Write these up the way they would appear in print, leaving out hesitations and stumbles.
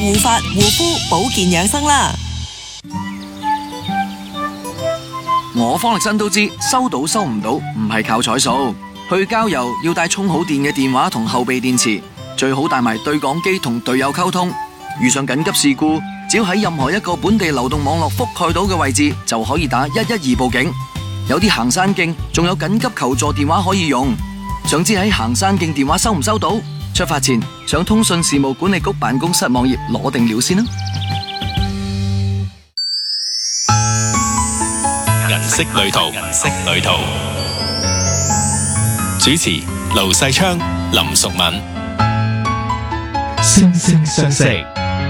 護髮、護膚、保健養生啦。 我方力申都知，收到收唔到唔係靠彩數，去郊遊要帶充好電嘅電話同後備電池，最好帶埋對講機同隊友溝通。遇上緊急事故，只要喺任何一個本地流動網絡覆蓋到嘅位置，就可以打112報警。有啲行山徑仲有緊急求助電話可以用。想知喺行山徑電話收唔收到？出發前上通訊事務管理局辦公室網頁攞定料先啦。 銀色旅途，銀色旅途。主持盧世昌、林淑敏。 星聲相識。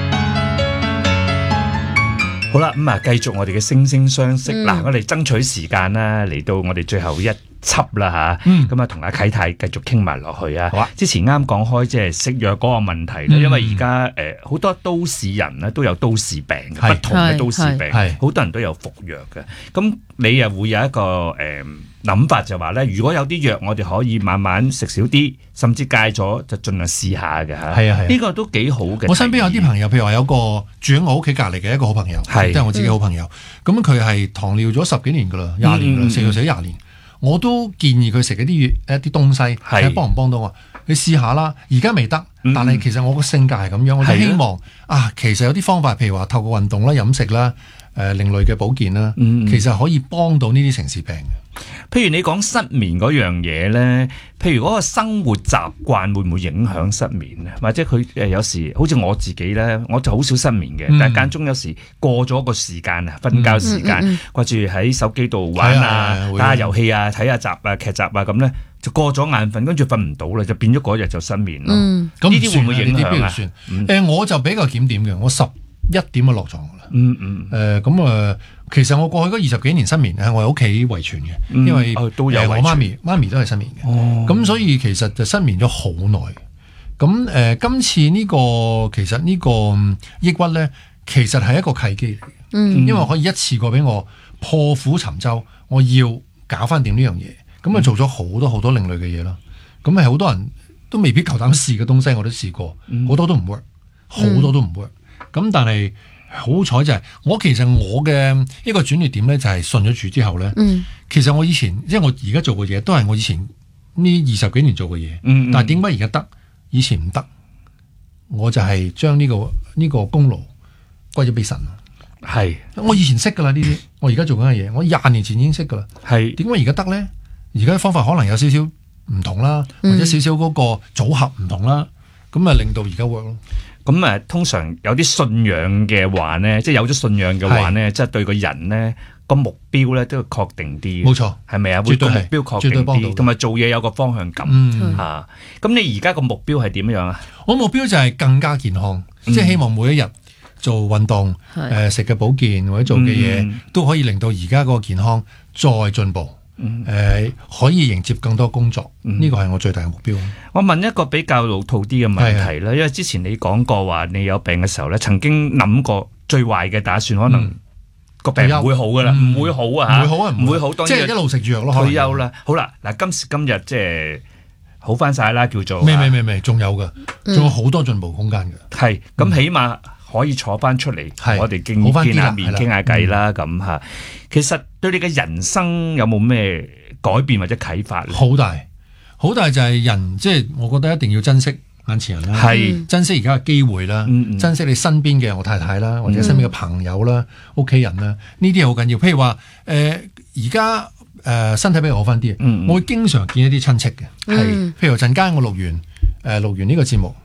好啦，繼續我哋嘅星聲相識。嗱，我哋爭取時間啦，嚟到我哋最後一輯啦吓。咁啊，同阿啟泰繼續傾埋落去啊。好啊。之前啱講開即係食藥嗰個問題咧，因為而家好多都市人咧都有都市病，不同嘅都市病，好多人都有服藥嘅。咁你又會有一個諗法就話咧，如果有啲藥我哋可以慢慢食少啲，甚至戒咗就盡量試下嘅嚇。係啊係，呢個都幾好嘅。 我身邊有啲朋友，譬如話有個住喺我屋企隔離嘅一個好朋友，即係我自己好朋友。咁佢係糖尿咗10幾年噶啦，20年啦，食咗20年。我都建議佢食一啲東西，睇幫唔幫到我。你試下啦，而家未得，但係其實我個性格係咁樣，我就希望其實有啲方法，譬如話透過運動啦、飲食啦、另類嘅保健啦，其實可以幫到呢啲城市病嘅。 譬如你講失眠嗰樣嘢咧，譬如嗰個生活習慣會唔會影響失眠咧？或者佢有時好似我自己咧，我就好少失眠嘅，但係間中有時過咗個時間啊，瞓覺時間掛住喺手機度玩打下遊戲啊、睇下集啊、劇集啊咁咧，就過咗眼瞓，跟住瞓唔到啦，就變咗嗰日就失眠咯。咁呢啲會唔會影響啊？ 我就比較檢點嘅，我11點就落床噶啦。其實我過去嗰20幾年失眠係我喺屋企遺傳嘅，因為都有我媽咪都係失眠嘅，咁所以其實就失眠咗好耐。咁今次呢個其實呢個抑鬱咧，其實係一個契機嚟嘅，因為可以一次過俾我破釜沉舟，我要搞翻掂呢樣嘢，咁啊做咗好多好多另類嘅嘢咯。咁係好多人都未必夠膽試嘅東西，我都試過，好多都唔 work， 好多都唔 work。咁但係好彩就係其實我嘅一個轉捩點咧，就係信咗主之後咧，其實我以前即係我而家做嘅嘢都係我以前呢20幾年做嘅嘢，但係點解而家得，以前唔得？我就係將呢個功勞歸咗俾神。係我以前識噶啦呢啲，我而家做緊嘅嘢，我20年前已經識噶啦。係點解而家得咧？而家方法可能有少少唔同啦，或者少少嗰個組合唔同啦，咁啊令到而家 work 咯。 咁通常有啲信仰嘅話咧，即係有咗信仰嘅話咧，即係對個人咧個目標咧都要確定啲。冇錯，係咪啊？會個目標確定啲，同埋做嘢有個方向感嚇。咁你而家個目標係點樣啊？ 我目標就係更加健康，即係希望每一日做運動、食嘅保健或者做嘅嘢，都可以令到而家嗰個健康再進步。可以迎接更多工作，呢個係我最大嘅目標。 我問一個比較老套啲嘅問題啦，因為之前你講過話你有病嘅時候咧，曾經諗過最壞嘅打算，可能個病唔會好噶啦，唔會好啊嚇，唔會好，當然即係一路食住藥咯， 退休啦。好啦，嗱今時今日即係好翻晒啦，叫做未，仲有噶，仲有好多進步空間嘅。 係咁，起碼可以坐翻出嚟，我哋見下面傾下偈啦，咁嚇。其實對你嘅人生有冇咩改變或者啟發咧？好大就係人，即係我覺得一定要珍惜眼前人啦，珍惜而家嘅機會啦，珍惜你身邊嘅我太太啦，或者身邊嘅朋友啦、屋企人啦，呢啲好緊要。譬如話而家身體比較好翻啲，我會經常見一啲親戚嘅，譬如陣間我錄完呢個節目，